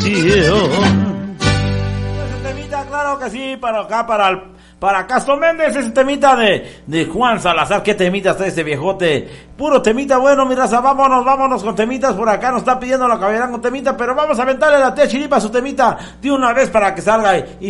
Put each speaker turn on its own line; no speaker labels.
temita, claro que sí, para acá, para Castro Méndez, ese temita de Juan Salazar. ¿Qué temita está ese viejote? Puro temita. Bueno, mi raza, vámonos con temitas. Por acá nos está pidiendo la caballera con temita, pero vamos a aventarle la tía Chiripa su temita de una vez para que salga y